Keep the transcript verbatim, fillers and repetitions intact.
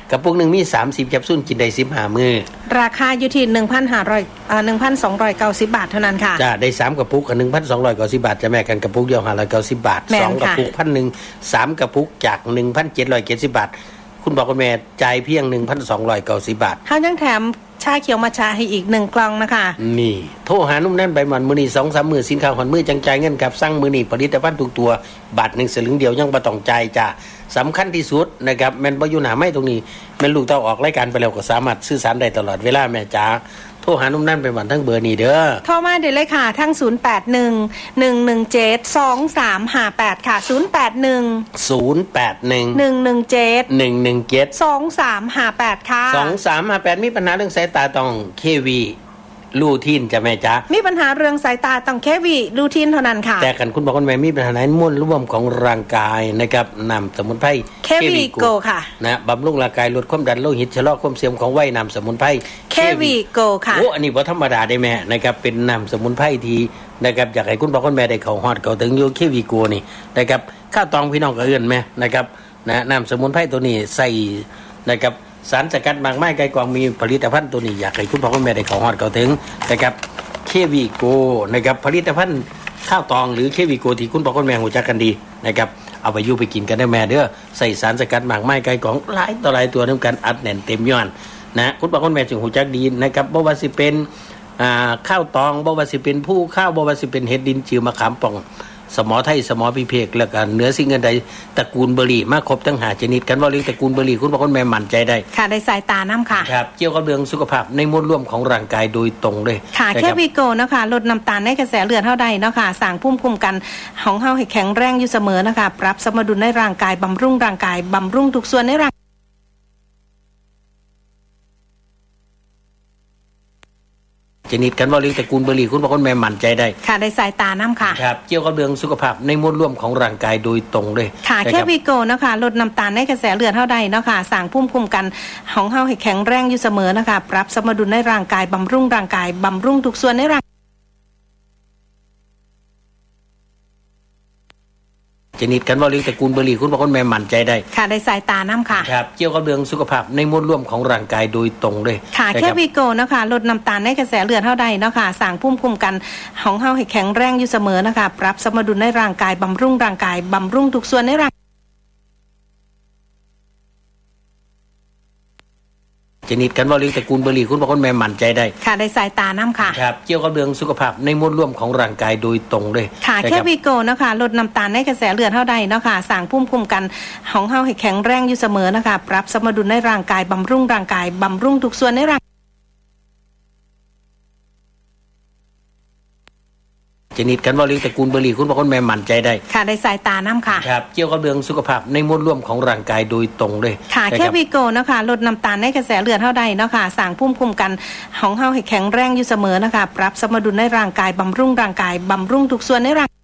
กระปุกหนึ่งมีสามสิบแคปซูลกินได้สิบห้ามื้อราคาอยู่ที่ หนึ่งพันห้าร้อย อ่า หนึ่งพันสองร้อยเก้าสิบ บาทเท่านั้นค่ะจ้าได้สามกระปุกกับ หนึ่งพันสองร้อยเก้าสิบ บาทจะแม่กันกระปุกเดียวห้าร้อยเก้าสิบบาทสองกระปุก หนึ่งพันหนึ่ง สามกระปุกจาก หนึ่งพันเจ็ดร้อยเจ็ดสิบ บาทคุณบอกคุณแม่จ่ายเพียง หนึ่งพันสองร้อยเก้าสิบ บาทเฮายังแถมชาเขียวมัทฉะให้อีกหนึ่งกล่องนะคะนี่โทรหานุ่มแน่นใบหม่อนมื้อนี้ สองสาม มื้อสินค้าหอนมื้อจังจ่ายเงินกับสั่งมื้อนี้ผลิตภัณฑ์ทุกตัวบาทหนึ่งสลึงเดียวยังบ่ต้องจ่ายจ้าสำคัญที่สุดนะครับแม่นบ่อยู่หน้าไม้ตรงนี้แม่นลูกเต้าออกรายการไปแล้วก็สามารถสื่อสารได้ตลอดเวลาแม่จ๋าโทรหานุ่มนั่นไปหวันทั้งเบอร์นี้เด้อโทรมาเดี๋ยวเลยค่ะทั้งศูนย์ แปด หนึ่ง หนึ่ง หนึ่ง เจ็ด สอง สาม ห้า แปดค่ะศูนย์ แปด หนึ่งศูนย์ แปด หนึ่งหนึ่ง หนึ่ง เจ็ดหนึ่ง หนึ่ง เจ็ดสอง สาม ห้า แปดค่ะสอง สาม ห้า แปดมีปัญหาเรื่องสายตาต้อง เค วี ลูทีนจะแม่จ๊ะมีปัญหาเรื่องสายตาต้อง เค วี ลูทีนเท่านั้นค่ะแต่กันคุณบอกคุณแม่มีปัญหาในมวลรวมของร่างกายนะครับนำสมุนไพรเค วี โก ค่ะนะบำรุงร่างกายลดความดันโลหิตชะลอความเสื่อมของวัยนำสมุนไพรเค วี โก ค่ะโอ้อันนี้บ่ธรรมดาได้แม่นะครับเป็นนำสมุนไพรที่นะครับอยากให้คุณบอกคุณแม่ได้เข้าฮอดเข้าถึงอยู่ เค วี โกนี่นะครับข้าวตองพี่น้องก็เอื้อนแม่นะครับนะนำสมุนไพรตัวนี้ใส่นะครับสารสกัดมากมายไกลกองมีผลิตภัณฑ์ตัวนี้อยากให้คุณพ่อคุณแม่ได้เข้าฮอดเข้าถึงนะครับ เค วี โก นะครับผลิตภัณฑ์ข้าวตองหรือ เค วี โก ที่คุณพ่อคุณแม่รู้จักกันดีนะครับเอาไปอยู่ไปกินกันได้แม่เด้อใส่สารสกัดมากมายไกลกองหลายต่อหลายตัวนํกันอัดแน่นเต็มย้อนนะคุณพ่อคุณแม่จึงรู้จักดีนะครับบ่ว่าสิเป็นอ่าข้าวตองบ่ว่าสิเป็นผู้ข้าวบ่ว่าสิเป็นเห็ดดินจิ๋วมะขามป่องสมอไทยสมอพิเภกแล้วก็เนื้อสิ่งใดตระกูลเบอร์รี่มาครบทั้งห้าชนิดกันว่าเรื่องตระกูลเบอร์รี่คุณพ่อคุณแม่มั่นใจได้ค่ะได้สายตาน้ำค่ะครับเกี่ยวกับเรื่องสุขภาพในมวลรวมของร่างกายโดยตรงเลยค่ะแค่วีโกนะคะลดน้ำตาลในกระแสเลือดเท่าใดเนาะค่ะสร้างภูมิคุ้มกันของเฮาให้แข็งแรงอยู่เสมอนะคะปรับสมดุลในร่างกายบำรุงร่างกายบำรุงทุกส่วนในร่างชนิดกันว่าเรื่องตระกูลเบอร์รี่คุณพ่อคุณแม่มั่นใจได้ค่ะได้สายตาน้ำค่ะครับเกี่ยวกับเรื่องสุขภาพในมวลรวมของร่างกายโดยตรงเลยค่ะแค่วีโกนะคะลดน้ำตาลในกระแสเลือดเท่าใดเนาะค่ะสร้างภูมิคุ้มกันของเฮาให้แข็งแรงอยู่เสมอนะคะปรับสมดุลในร่างกายบำรุงร่างกายบำรุงทุกส่วนในร่างชนิดกันว่าเรื่องตระกูลเบอร์รี่คุณพ่อคุณแม่มั่นใจได้ค่ะได้สายตาน้ำค่ะครับเกี่ยวกับเรื่องสุขภาพในมวลรวมของร่างกายโดยตรงเลยค่ะแค่วีโกนะคะลดน้ำตาลในกระแสเลือดเท่าใดเนาะค่ะสร้างภูมิคุ้มกันของเฮาให้แข็งแรงอยู่เสมอนะคะปรับสมดุลในร่างกายบำรุงร่างกายบำรุงทุกส่วนในร่างชนิดกันว่าเรื่องตระกูลเบอร์รี่คุณพ่อคุณแม่มั่นใจได้ค่ะได้สายตาน้ำค่ะครับเกี่ยวกับเรื่องสุขภาพในมวลรวมของร่างกายโดยตรงเลยค่ะแค่วีโกนะคะลดน้ำตาลในกระแสเลือดเท่าใดเนาะค่ะสร้างภูมิคุ้มกันของเฮาให้แข็งแรงอยู่เสมอนะคะปรับสมดุลในร่างกายบำรุงร่างกายบำรุงทุกส่วนในร่างชนิดกันว่าเรื่องตระกูลเบอร์รี่คุณพ่อคุณแม่มั่นใจได้ค่ะได้สายตาน้ำค่ะครับเกี่ยวกับเรื่องสุขภาพในมวลรวมของร่างกายโดยตรงเลยค่ะแค่วีโกนะคะลดน้ำตาลในกระแสเลือดเท่าใดเนาะค่ะสร้างภูมิคุ้มกันของเฮาให้แข็งแรงอยู่เสมอนะคะปรับสมดุลในร่างกายบำรุงร่างกายบำรุงทุกส่วนในร่าง